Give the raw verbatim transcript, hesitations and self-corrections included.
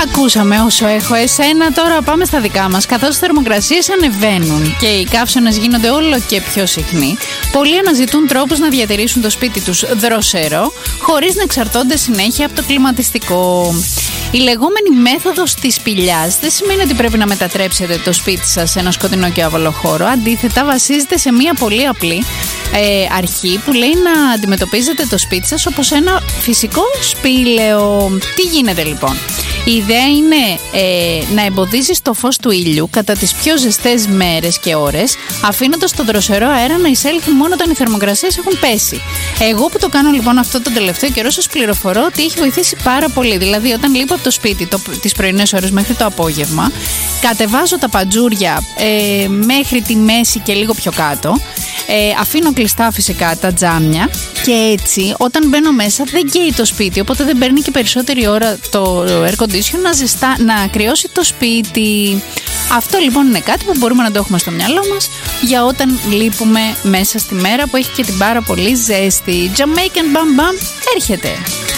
Ακούσαμε όσο έχω εσένα, τώρα πάμε στα δικά μας. Καθώς οι θερμοκρασίες ανεβαίνουν και οι καύσωνες γίνονται όλο και πιο συχνοί, πολλοί αναζητούν τρόπους να διατηρήσουν το σπίτι τους δροσερό, χωρίς να εξαρτώνται συνέχεια από το κλιματιστικό. Η λεγόμενη μέθοδος της σπηλιάς δεν σημαίνει ότι πρέπει να μετατρέψετε το σπίτι σας σε ένα σκοτεινό και άβολο χώρο. Αντίθετα, βασίζεται σε μια πολύ απλή ε, αρχή που λέει να αντιμετωπίζετε το σπίτι σας όπως ένα φυσικό σπήλαιο. Τι γίνεται λοιπόν? Η ιδέα είναι ε, να εμποδίζεις το φως του ήλιου κατά τις πιο ζεστές μέρες και ώρες, αφήνοντας τον δροσερό αέρα να εισέλθει μόνο όταν οι θερμοκρασίες έχουν πέσει. Εγώ που το κάνω λοιπόν αυτό τον τελευταίο καιρό, σας πληροφορώ ότι έχει βοηθήσει πάρα πολύ. Δηλαδή, όταν λείπω από το σπίτι το, τις πρωινές ώρες μέχρι το απόγευμα, κατεβάζω τα παντζούρια ε, μέχρι τη μέση και λίγο πιο κάτω, ε, αφήνω κλειστά φυσικά τα τζάμια και έτσι όταν μπαίνω μέσα δεν καίει το σπίτι, οπότε δεν παίρνει και περισσότερη ώρα το air condition να, ζεστά, να κρυώσει το σπίτι. Αυτό λοιπόν είναι κάτι που μπορούμε να το έχουμε στο μυαλό μας για όταν λείπουμε μέσα στη μέρα που έχει και την πάρα πολύ ζέστη. Jamaican Bam Bam έρχεται.